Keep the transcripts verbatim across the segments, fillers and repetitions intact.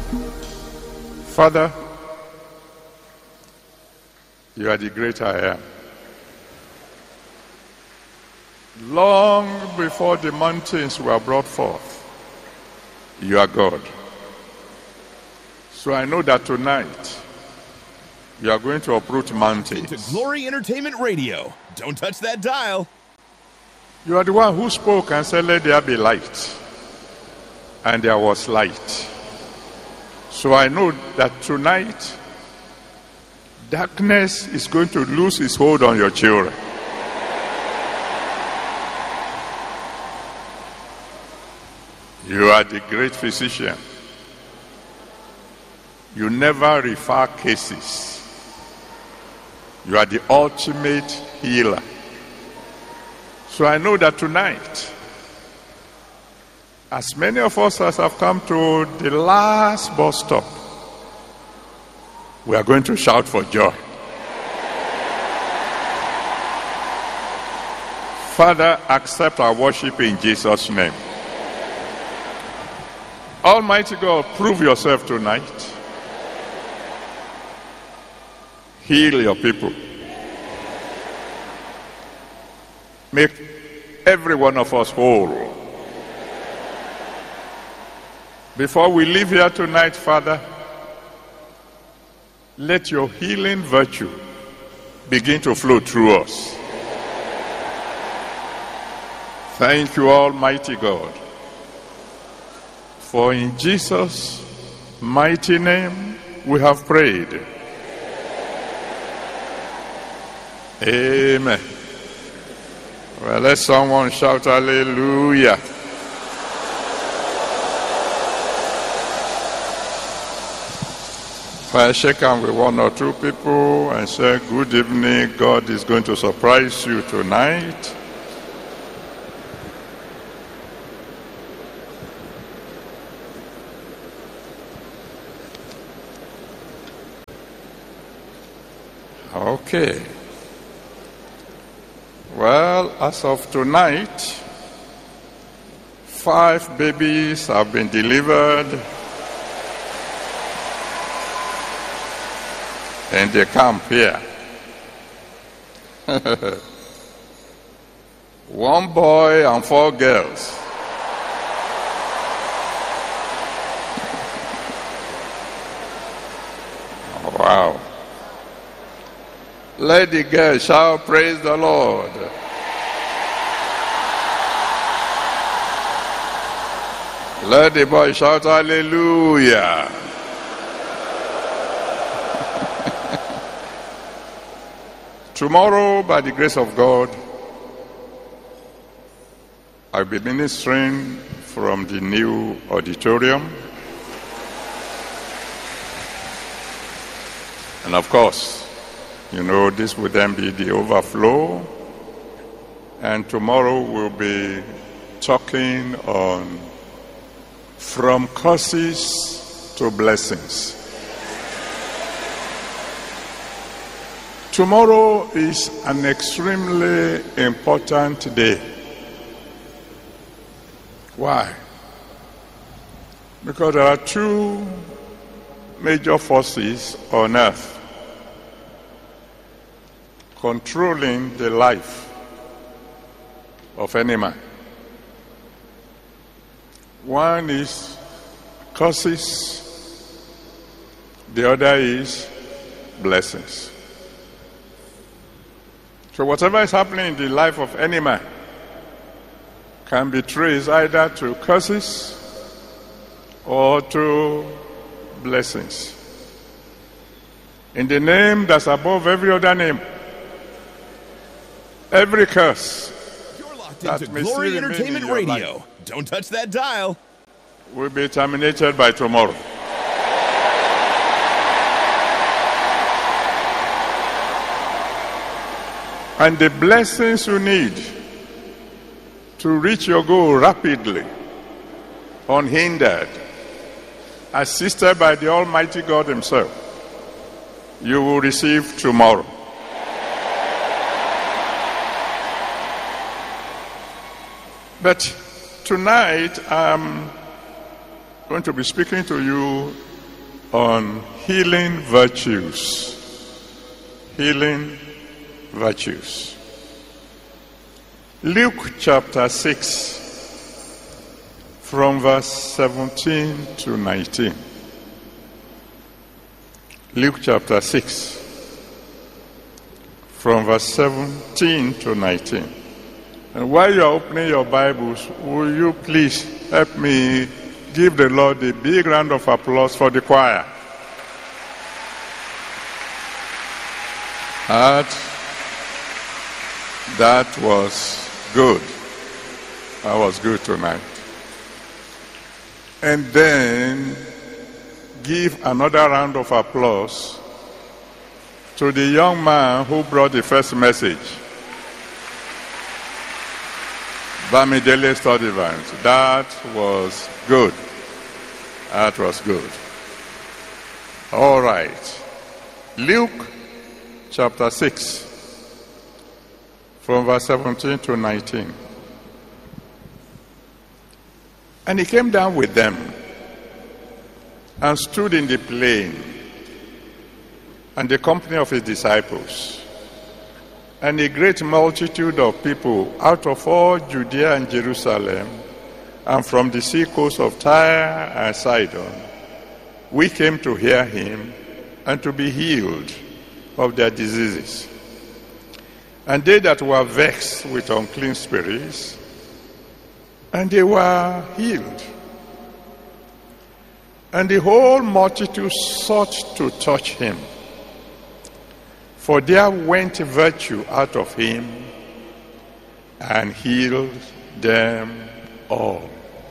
Father, you are the great I am. Long before the mountains were brought forth, you are God. So I know that tonight you are going to uproot mountains. To Glory Entertainment Radio. Don't touch that dial. You are the one who spoke and said, let there be light. And there was light. So I know that tonight, darkness is going to lose its hold on your children. You are the great physician. You never refer cases. You are the ultimate healer. So I know that tonight, as many of us as have come to the last bus stop, we are going to shout for joy. Father, accept our worship in Jesus' name. Almighty God, prove yourself tonight. Heal your people. Make every one of us whole. Before we leave here tonight, Father, let your healing virtue begin to flow through us. Thank you, Almighty God. For in Jesus' mighty name we have prayed. Amen. Well, let someone shout hallelujah. If I shake hands with one or two people and say, good evening, God is going to surprise you tonight. Okay. Well, as of tonight, five babies have been delivered in the camp here. One boy and four girls. Wow. Let the girls shout, praise the Lord. Let the boy shout, hallelujah. Tomorrow, by the grace of God, I'll be ministering from the new auditorium. And of course, you know, this will then be the overflow. And tomorrow we'll be talking on from curses to blessings. Tomorrow is an extremely important day. Why? Because there are two major forces on earth controlling the life of any man. One is curses, the other is blessings. So whatever is happening in the life of any man can be traced either to curses or to blessings. In the name that's above every other name, every curse You're locked into Glory Entertainment Radio. Life, don't touch that dial. Will be terminated by tomorrow. And the blessings you need to reach your goal rapidly, unhindered, assisted by the Almighty God himself, you will receive tomorrow. But tonight I'm going to be speaking to you on healing virtues. Healing virtues. Luke chapter six, from verse seventeen to nineteen. Luke chapter six, from verse seventeen to nineteen. And while you are opening your Bibles, will you please help me give the Lord a big round of applause for the choir? That, that was good. That was good tonight. And then give another round of applause to the young man who brought the first message. Bamidele Studivant. That was good. That was good. All right. Luke chapter six, from verse seventeen to nineteen. And he came down with them and stood in the plain, and the company of his disciples, and a great multitude of people out of all Judea and Jerusalem, and from the sea coast of Tyre and Sidon, we came to hear him and to be healed of their diseases. And they that were vexed with unclean spirits, and they were healed. And the whole multitude sought to touch him, for there went virtue out of him and healed them all.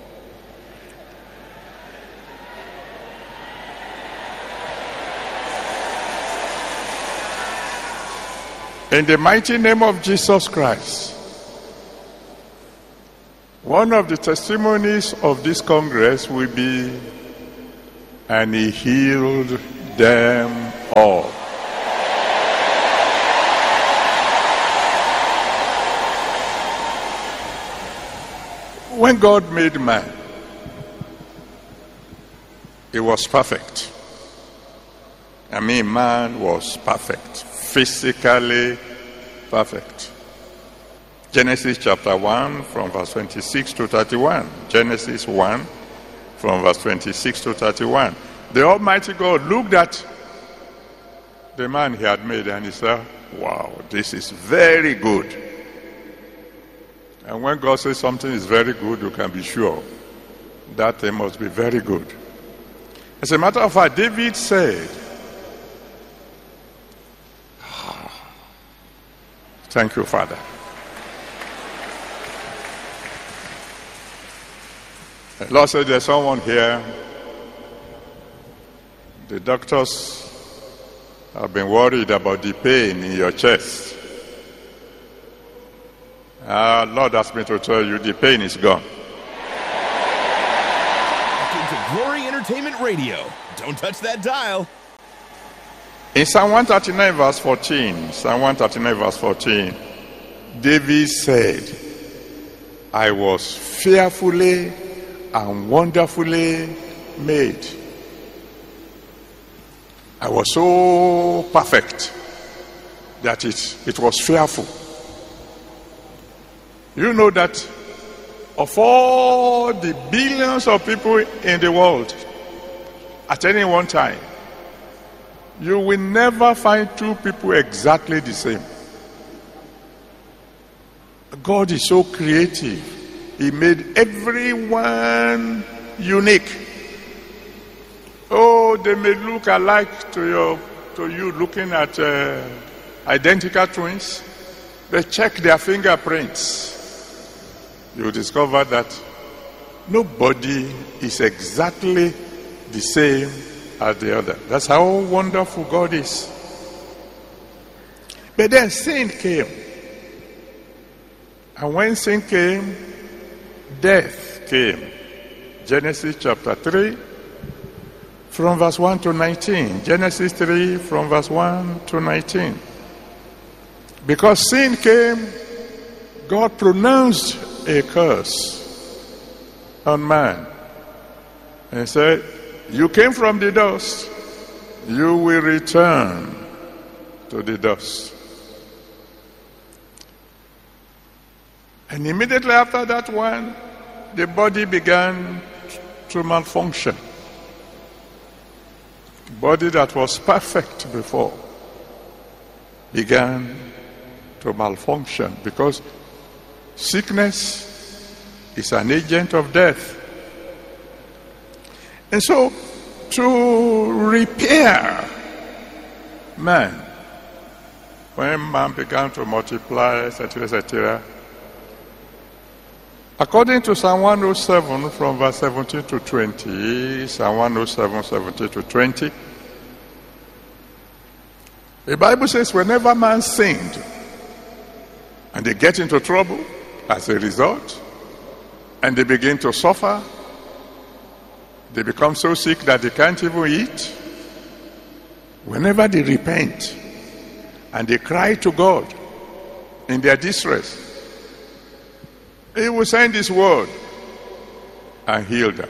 In the mighty name of Jesus Christ, one of the testimonies of this Congress will be, and he healed them all. When God made man, he was perfect. I mean, man was perfect, physically perfect. Genesis chapter one, from verse twenty-six to thirty-one. Genesis one, from verse twenty-six to thirty-one. The Almighty God looked at the man he had made and he said, wow, this is very good. And when God says something is very good, you can be sure that thing must be very good. As a matter of fact, David said, thank you, Father. The Lord said there's someone here. The doctors have been worried about the pain in your chest. Uh, Lord asked me to tell you the pain is gone. Welcome to Glory Entertainment Radio. Don't touch that dial. In Psalm one thirty-nine verse fourteen, Psalm one thirty-nine verse fourteen, David said, I was fearfully and wonderfully made. I was so perfect that it, it was fearful. You know that of all the billions of people in the world at any one time, you will never find two people exactly the same. God is so creative. He made everyone unique. Oh, they may look alike to your to you looking at uh, identical twins, but check their fingerprints. You discover that nobody is exactly the same as the other. That's how wonderful God is. But then sin came. And when sin came, death came. Genesis chapter three, from verse one to nineteen. Genesis three, from verse one to nineteen. Because sin came, God pronounced a curse on man and said, You came from the dust. You will return to the dust. And immediately after that one, the body began to malfunction. The body that was perfect before began to malfunction because sickness is an agent of death. And so, to repair man, when man began to multiply, et cetera, et cetera, according to Psalm one oh seven, from verse seventeen to twenty, Psalm one oh seven, seventeen to twenty, the Bible says whenever man sinned, and they get into trouble as a result, and they begin to suffer, they become so sick that they can't even eat. Whenever they repent and they cry to God in their distress, He will send His word and heal them.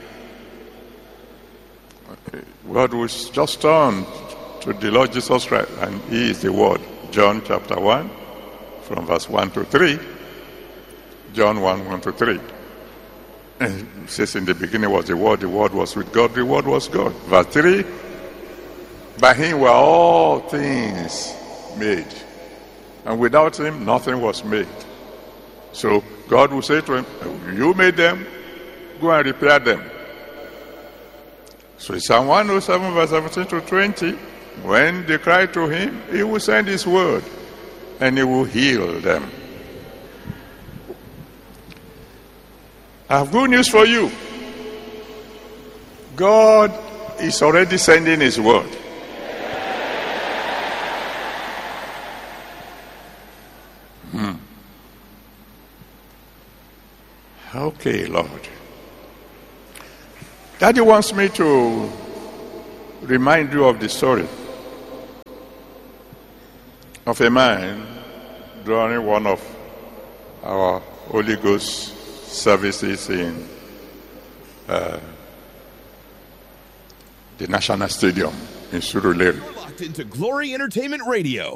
God will just turn to the Lord Jesus Christ, and He is the word. John chapter one, from verse one to three. John one, one to three. And it says, in the beginning was the Word, the Word was with God, the Word was God. Verse three, by Him were all things made, and without Him nothing was made. So God will say to him, you made them, go and repair them. So in Psalm one oh seven, verse seventeen to twenty, when they cry to Him, He will send His word, and He will heal them. I have good news for you. God is already sending His word. Hmm. Okay, Lord. Daddy wants me to remind you of the story of a man during one of our Holy Ghost services in uh, the National Stadium in Surulere. You're locked into Glory Entertainment Radio.